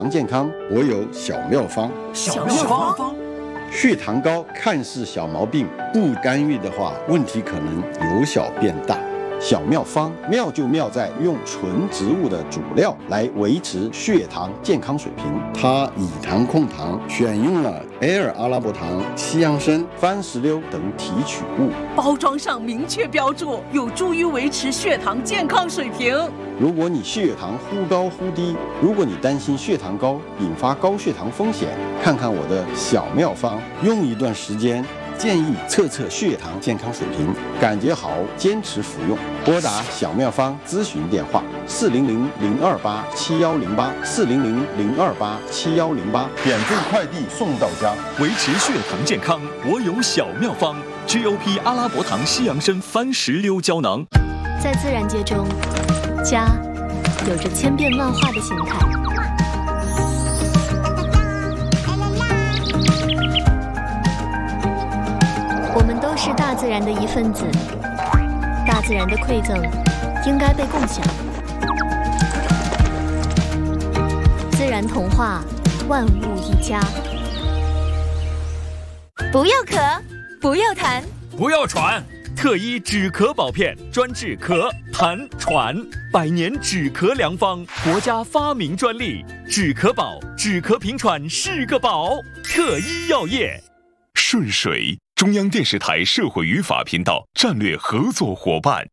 健康，我有小妙方。 小妙方， 血糖高看似小毛病，不干预的话，问题可能由小变大。小妙方妙就妙在用纯植物的主料来维持血糖健康水平。它以糖控糖，选用了埃尔阿拉伯糖、西洋参、番石榴等提取物， 包装上明确标注，有助于维持血糖健康水平。 如果你血糖忽高忽低，如果你担心血糖高引发高血糖风险，看看我的小妙方，用一段时间，建议测测血糖健康水平，感觉好坚持服用。拨打小妙方咨询电话400-028-7108，400-028-7108，免费快递送到家。 维持血糖健康，我有小妙方 ，GOP 阿拉伯糖西洋参番石榴胶囊。 在自然界中，家有着千变万化的形态。我们都是大自然的一份子，大自然的馈赠应该被共享。自然童话，万物一家。 不要咳，不要痰， 不要喘。特医止咳宝片，专治咳、痰、喘，100年止咳良方，国家发明专利。止咳宝，止咳平喘是个宝。特医药业。顺水，中央电视台社会与法频道战略合作伙伴。